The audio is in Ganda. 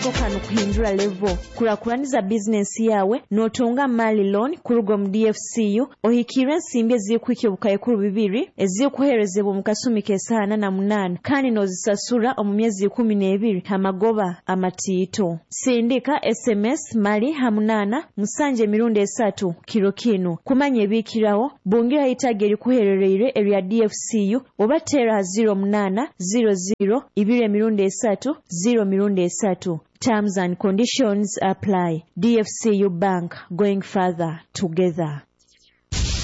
kano kuhindura level kurakuraniza business yawe notunga mali loan kurugo mu DFCU ohikire nsimbi ezikuike bukaye kuru bibiri ezikuherezebwa mu kasumi kesana na munana kandi nozisasura mu myezi 12 amagoba amatiito sindika SMS mali hamunana musanje mirundi 3 kiro kino kumanya ebikirawo bungira itageri kuherereire area DFCU obatera 0800 2 mirundi 3 0 mirundi 3. Terms and conditions apply. DFCU Bank, going further together.